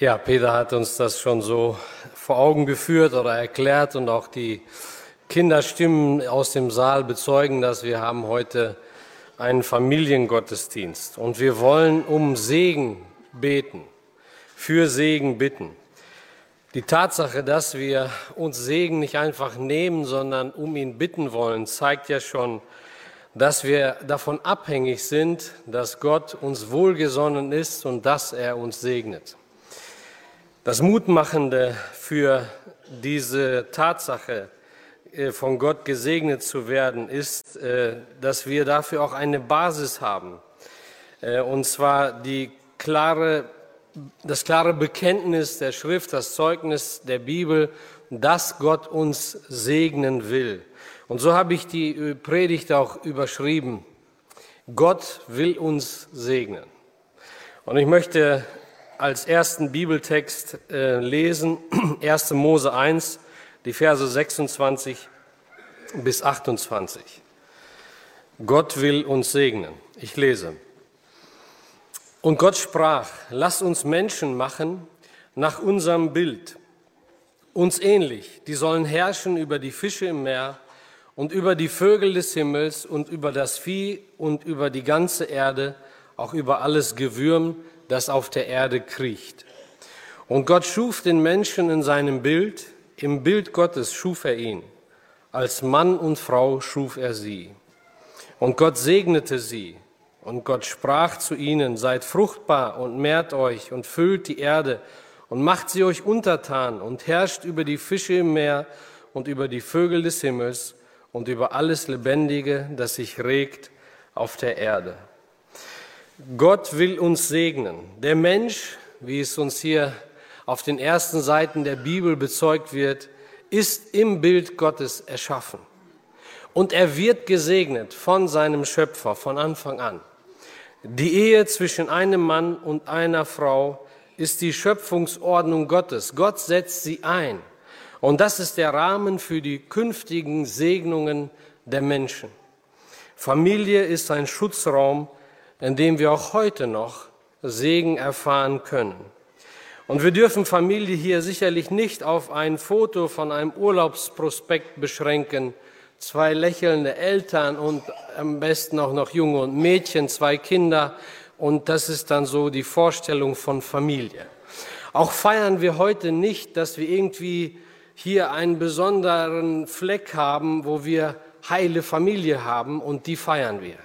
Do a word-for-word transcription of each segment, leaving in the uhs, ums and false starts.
Ja, Peter hat uns das schon so vor Augen geführt oder erklärt und auch die Kinderstimmen aus dem Saal bezeugen, dass wir haben heute einen Familiengottesdienst und wir wollen um Segen beten, für Segen bitten. Die Tatsache, dass wir uns Segen nicht einfach nehmen, sondern um ihn bitten wollen, zeigt ja schon, dass wir davon abhängig sind, dass Gott uns wohlgesonnen ist und dass er uns segnet. Das Mutmachende für diese Tatsache, von Gott gesegnet zu werden, ist, dass wir dafür auch eine Basis haben. Und zwar die klare, das klare Bekenntnis der Schrift, das Zeugnis der Bibel, dass Gott uns segnen will. Und so habe ich die Predigt auch überschrieben. Gott will uns segnen. Und ich möchte als ersten Bibeltext äh, lesen, erster Mose eins, die Verse sechsundzwanzig bis achtundzwanzig. Gott will uns segnen. Ich lese. Und Gott sprach, lass uns Menschen machen nach unserem Bild, uns ähnlich. Die sollen herrschen über die Fische im Meer und über die Vögel des Himmels und über das Vieh und über die ganze Erde, auch über alles Gewürm, das auf der Erde kriecht. Und Gott schuf den Menschen in seinem Bild, im Bild Gottes schuf er ihn. Als Mann und Frau schuf er sie. Und Gott segnete sie. Und Gott sprach zu ihnen, seid fruchtbar und mehrt euch und füllt die Erde und macht sie euch untertan und herrscht über die Fische im Meer und über die Vögel des Himmels und über alles Lebendige, das sich regt auf der Erde. Gott will uns segnen. Der Mensch, wie es uns hier auf den ersten Seiten der Bibel bezeugt wird, ist im Bild Gottes erschaffen. Und er wird gesegnet von seinem Schöpfer von Anfang an. Die Ehe zwischen einem Mann und einer Frau ist die Schöpfungsordnung Gottes. Gott setzt sie ein. Und das ist der Rahmen für die künftigen Segnungen der Menschen. Familie ist ein Schutzraum, in dem wir auch heute noch Segen erfahren können. Und wir dürfen Familie hier sicherlich nicht auf ein Foto von einem Urlaubsprospekt beschränken. Zwei lächelnde Eltern und am besten auch noch Junge und Mädchen, zwei Kinder. Und das ist dann so die Vorstellung von Familie. Auch feiern wir heute nicht, dass wir irgendwie hier einen besonderen Fleck haben, wo wir heile Familie haben und die feiern wir.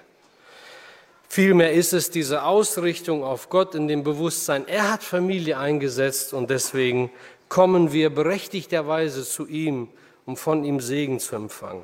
Vielmehr ist es diese Ausrichtung auf Gott in dem Bewusstsein, er hat Familie eingesetzt und deswegen kommen wir berechtigterweise zu ihm, um von ihm Segen zu empfangen.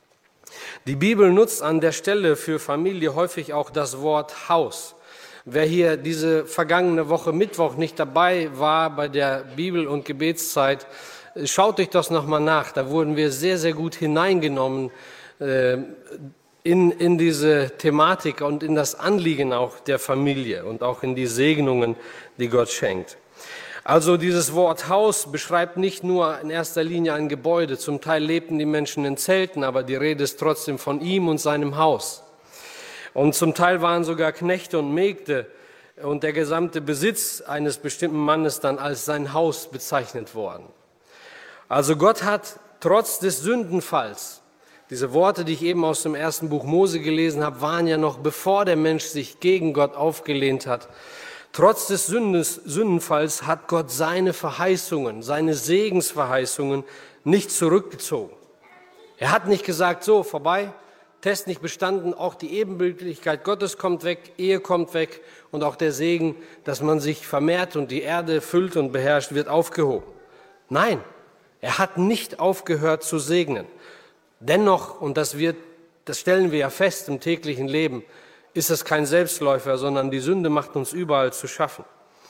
Die Bibel nutzt an der Stelle für Familie häufig auch das Wort Haus. Wer hier diese vergangene Woche Mittwoch nicht dabei war bei der Bibel- und Gebetszeit, schaut euch das nochmal nach. Da wurden wir sehr, sehr gut hineingenommen äh, In, in diese Thematik und in das Anliegen auch der Familie und auch in die Segnungen, die Gott schenkt. Also dieses Wort Haus beschreibt nicht nur in erster Linie ein Gebäude. Zum Teil lebten die Menschen in Zelten, aber die Rede ist trotzdem von ihm und seinem Haus. Und zum Teil waren sogar Knechte und Mägde und der gesamte Besitz eines bestimmten Mannes dann als sein Haus bezeichnet worden. Also Gott hat trotz des Sündenfalls, diese Worte, die ich eben aus dem ersten Buch Mose gelesen habe, waren ja noch bevor der Mensch sich gegen Gott aufgelehnt hat. Trotz des Sündes, Sündenfalls hat Gott seine Verheißungen, seine Segensverheißungen nicht zurückgezogen. Er hat nicht gesagt, so, vorbei, Test nicht bestanden, auch die Ebenbildlichkeit Gottes kommt weg, Ehe kommt weg und auch der Segen, dass man sich vermehrt und die Erde füllt und beherrscht, wird aufgehoben. Nein, er hat nicht aufgehört zu segnen. Dennoch, und das, wird, das stellen wir ja fest im täglichen Leben, ist es kein Selbstläufer, sondern die Sünde macht uns überall zu schaffen.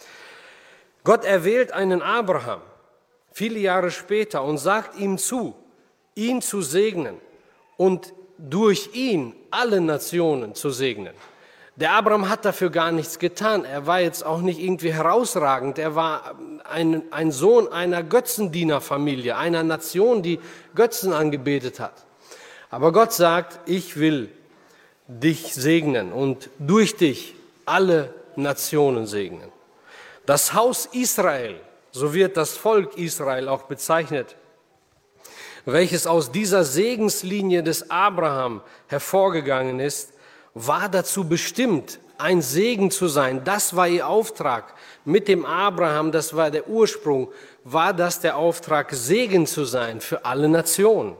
Gott erwählt einen Abraham viele Jahre später und sagt ihm zu, ihn zu segnen und durch ihn alle Nationen zu segnen. Der Abraham hat dafür gar nichts getan. Er war jetzt auch nicht irgendwie herausragend. Er war ein, ein Sohn einer Götzendienerfamilie, einer Nation, die Götzen angebetet hat. Aber Gott sagt, ich will dich segnen und durch dich alle Nationen segnen. Das Haus Israel, so wird das Volk Israel auch bezeichnet, welches aus dieser Segenslinie des Abraham hervorgegangen ist, war dazu bestimmt, ein Segen zu sein. Das war ihr Auftrag. Mit dem Abraham, das war der Ursprung, war das der Auftrag, Segen zu sein für alle Nationen.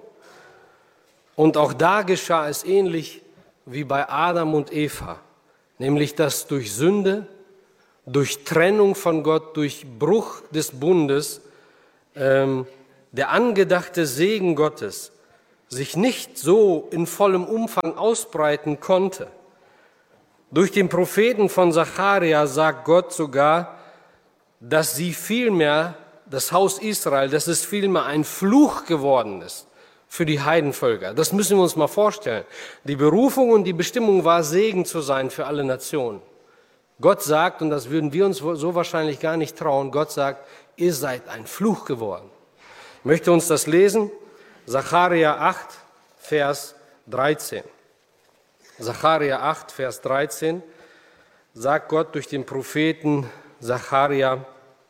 Und auch da geschah es ähnlich wie bei Adam und Eva, nämlich dass durch Sünde, durch Trennung von Gott, durch Bruch des Bundes, ähm, der angedachte Segen Gottes sich nicht so in vollem Umfang ausbreiten konnte. Durch den Propheten von Zacharia sagt Gott sogar, dass sie vielmehr, das Haus Israel, dass es vielmehr ein Fluch geworden ist für die Heidenvölker. Das müssen wir uns mal vorstellen. Die Berufung und die Bestimmung war, Segen zu sein für alle Nationen. Gott sagt, und das würden wir uns so wahrscheinlich gar nicht trauen, Gott sagt, ihr seid ein Fluch geworden. Ich möchte uns das lesen, Zacharia acht, Vers dreizehn. Zacharia acht, Vers dreizehn, sagt Gott durch den Propheten Zacharia: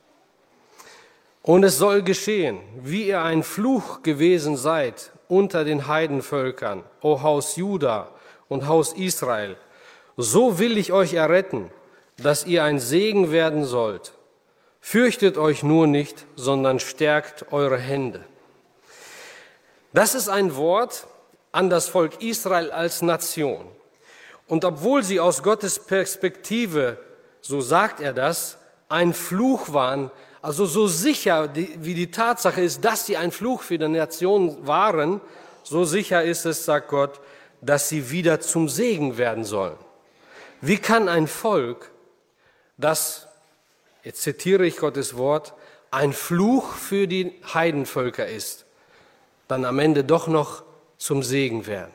Und es soll geschehen, wie ihr ein Fluch gewesen seid unter den Heidenvölkern, o Haus Juda und Haus Israel, so will ich euch erretten, dass ihr ein Segen werden sollt. Fürchtet euch nur nicht, sondern stärkt eure Hände. Das ist ein Wort an das Volk Israel als Nation. Und obwohl sie aus Gottes Perspektive, so sagt er das, ein Fluch waren, also so sicher wie die Tatsache ist, dass sie ein Fluch für die Nation waren, so sicher ist es, sagt Gott, dass sie wieder zum Segen werden sollen. Wie kann ein Volk, das, jetzt zitiere ich Gottes Wort, ein Fluch für die Heidenvölker ist, dann am Ende doch noch zum Segen werden?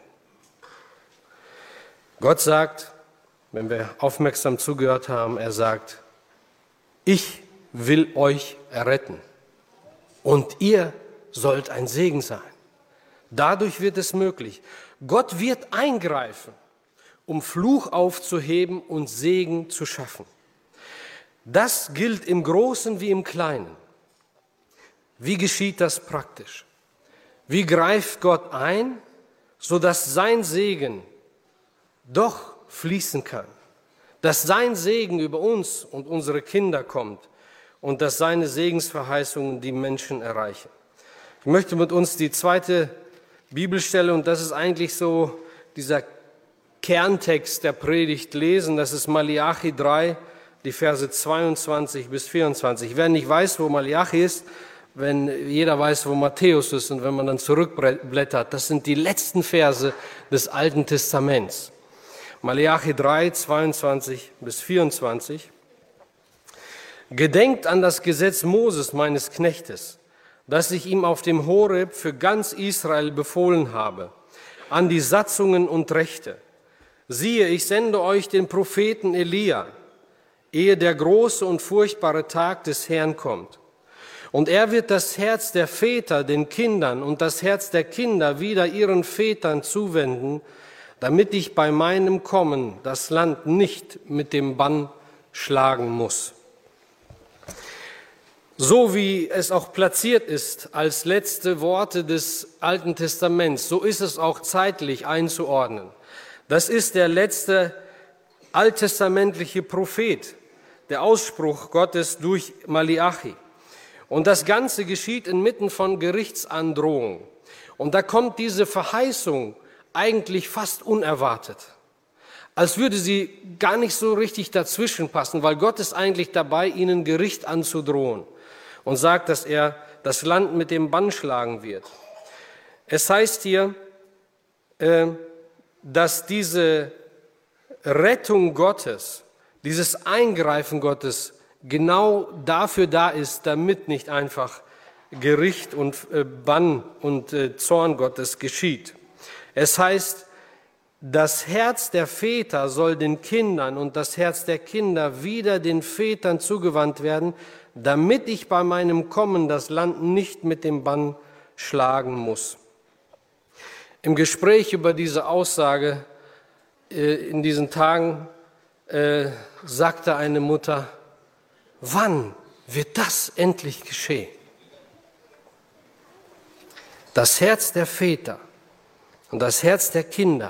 Gott sagt, wenn wir aufmerksam zugehört haben, er sagt, ich will euch erretten und ihr sollt ein Segen sein. Dadurch wird es möglich. Gott wird eingreifen, um Fluch aufzuheben und Segen zu schaffen. Das gilt im Großen wie im Kleinen. Wie geschieht das praktisch? Wie greift Gott ein, sodass sein Segen doch fließen kann, dass sein Segen über uns und unsere Kinder kommt und dass seine Segensverheißungen die Menschen erreichen? Ich möchte mit uns die zweite Bibelstelle, und das ist eigentlich so dieser Kerntext der Predigt, lesen. Das ist Malachi drei, die Verse zweiundzwanzig bis vierundzwanzig. Wer nicht weiß, wo Malachi ist, wenn jeder weiß, wo Matthäus ist, und wenn man dann zurückblättert, das sind die letzten Verse des Alten Testaments. Malachi drei, zweiundzwanzig bis vierundzwanzig. Gedenkt an das Gesetz Moses, meines Knechtes, das ich ihm auf dem Horeb für ganz Israel befohlen habe, an die Satzungen und Rechte. Siehe, ich sende euch den Propheten Elia, ehe der große und furchtbare Tag des Herrn kommt. Und er wird das Herz der Väter den Kindern und das Herz der Kinder wieder ihren Vätern zuwenden, damit ich bei meinem Kommen das Land nicht mit dem Bann schlagen muss. So wie es auch platziert ist als letzte Worte des Alten Testaments, so ist es auch zeitlich einzuordnen. Das ist der letzte alttestamentliche Prophet, der Ausspruch Gottes durch Malachi. Und das Ganze geschieht inmitten von Gerichtsandrohung. Und da kommt diese Verheißung eigentlich fast unerwartet. Als würde sie gar nicht so richtig dazwischen passen, weil Gott ist eigentlich dabei, ihnen Gericht anzudrohen und sagt, dass er das Land mit dem Bann schlagen wird. Es heißt hier, dass diese Rettung Gottes, dieses Eingreifen Gottes genau dafür da ist, damit nicht einfach Gericht und Bann und Zorn Gottes geschieht. Es heißt, das Herz der Väter soll den Kindern und das Herz der Kinder wieder den Vätern zugewandt werden, damit ich bei meinem Kommen das Land nicht mit dem Bann schlagen muss. Im Gespräch über diese Aussage äh, in diesen Tagen äh, sagte eine Mutter, wann wird das endlich geschehen? Das Herz der Väter und das Herz der Kinder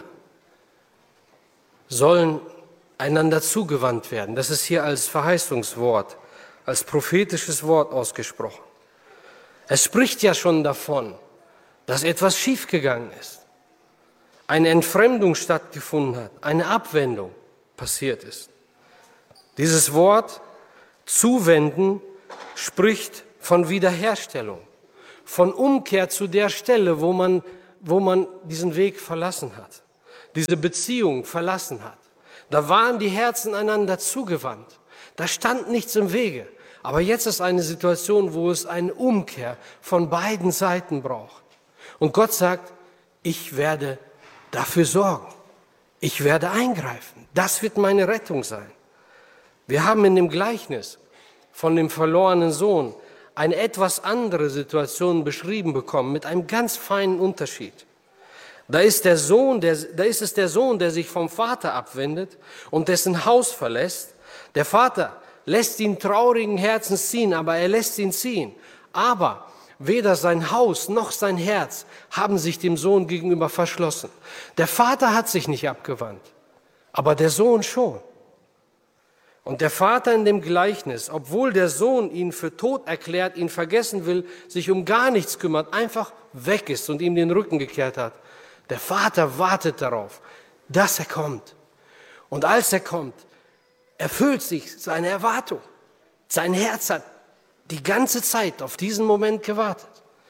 sollen einander zugewandt werden. Das ist hier als Verheißungswort, als prophetisches Wort ausgesprochen. Es spricht ja schon davon, dass etwas schiefgegangen ist, eine Entfremdung stattgefunden hat, eine Abwendung passiert ist. Dieses Wort zuwenden spricht von Wiederherstellung, von Umkehr zu der Stelle, wo man, wo man diesen Weg verlassen hat, diese Beziehung verlassen hat. Da waren die Herzen einander zugewandt, da stand nichts im Wege. Aber jetzt ist eine Situation, wo es eine Umkehr von beiden Seiten braucht. Und Gott sagt, ich werde dafür sorgen. Ich werde eingreifen. Das wird meine Rettung sein. Wir haben in dem Gleichnis von dem verlorenen Sohn eine etwas andere Situation beschrieben bekommen, mit einem ganz feinen Unterschied. Da ist, der Sohn, der, da ist es der Sohn, der sich vom Vater abwendet und dessen Haus verlässt. Der Vater lässt ihn traurigen Herzens ziehen, aber er lässt ihn ziehen. Aber weder sein Haus noch sein Herz haben sich dem Sohn gegenüber verschlossen. Der Vater hat sich nicht abgewandt, aber der Sohn schon. Und der Vater in dem Gleichnis, obwohl der Sohn ihn für tot erklärt, ihn vergessen will, sich um gar nichts kümmert, einfach weg ist und ihm den Rücken gekehrt hat, der Vater wartet darauf, dass er kommt. Und als er kommt, erfüllt sich seine Erwartung. Sein Herz hat die ganze Zeit auf diesen Moment gewartet.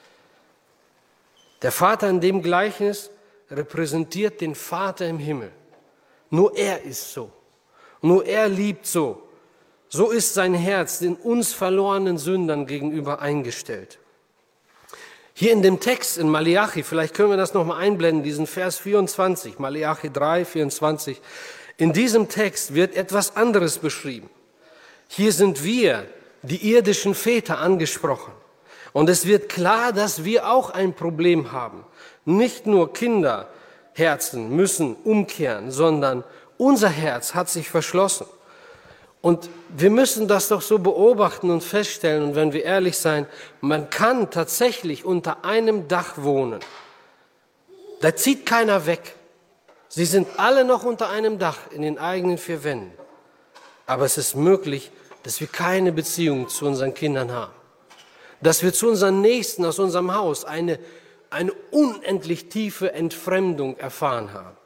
Der Vater in dem Gleichnis repräsentiert den Vater im Himmel. Nur er ist so. Nur er liebt so. So ist sein Herz den uns verlorenen Sündern gegenüber eingestellt. Hier in dem Text in Maleachi, vielleicht können wir das nochmal einblenden, diesen Vers vierundzwanzig, Maleachi drei, vierundzwanzig. In diesem Text wird etwas anderes beschrieben. Hier sind wir, die irdischen Väter, angesprochen. Und es wird klar, dass wir auch ein Problem haben. Nicht nur Kinderherzen müssen umkehren, sondern unser Herz hat sich verschlossen. Und wir müssen das doch so beobachten und feststellen. Und wenn wir ehrlich sein, man kann tatsächlich unter einem Dach wohnen. Da zieht keiner weg. Sie sind alle noch unter einem Dach in den eigenen vier Wänden. Aber es ist möglich, dass wir keine Beziehung zu unseren Kindern haben. Dass wir zu unseren Nächsten aus unserem Haus eine, eine unendlich tiefe Entfremdung erfahren haben.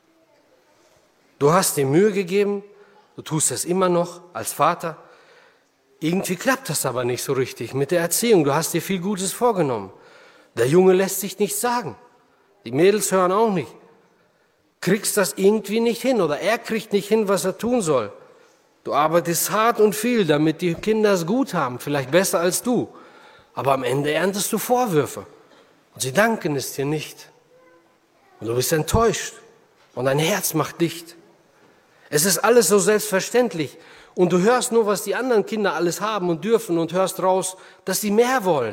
Du hast dir Mühe gegeben, du tust es immer noch als Vater. Irgendwie klappt das aber nicht so richtig mit der Erziehung. Du hast dir viel Gutes vorgenommen. Der Junge lässt sich nichts sagen. Die Mädels hören auch nicht. Kriegst das irgendwie nicht hin oder er kriegt nicht hin, was er tun soll. Du arbeitest hart und viel, damit die Kinder es gut haben, vielleicht besser als du. Aber am Ende erntest du Vorwürfe und sie danken es dir nicht. Und du bist enttäuscht und dein Herz macht dicht. Es ist alles so selbstverständlich und du hörst nur, was die anderen Kinder alles haben und dürfen und hörst raus, dass sie mehr wollen.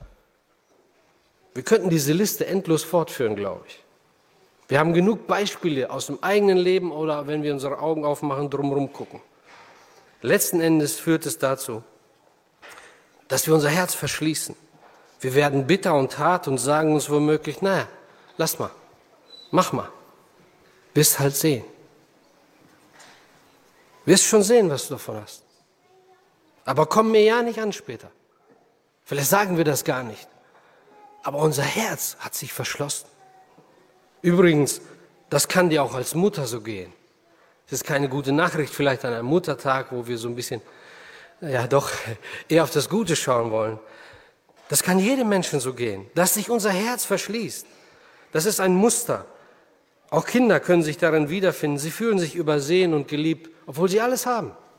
Wir könnten diese Liste endlos fortführen, glaube ich. Wir haben genug Beispiele aus dem eigenen Leben oder wenn wir unsere Augen aufmachen, drumherum gucken. Letzten Endes führt es dazu, dass wir unser Herz verschließen. Wir werden bitter und hart und sagen uns womöglich, naja, lass mal, mach mal, wirst halt sehen. Wirst schon sehen, was du davon hast. Aber komm mir ja nicht an später. Vielleicht sagen wir das gar nicht. Aber unser Herz hat sich verschlossen. Übrigens, das kann dir auch als Mutter so gehen. Es ist keine gute Nachricht, vielleicht an einem Muttertag, wo wir so ein bisschen, ja doch, eher auf das Gute schauen wollen. Das kann jedem Menschen so gehen, dass sich unser Herz verschließt. Das ist ein Muster. Auch Kinder können sich darin wiederfinden. Sie fühlen sich übersehen und geliebt, obwohl sie alles haben.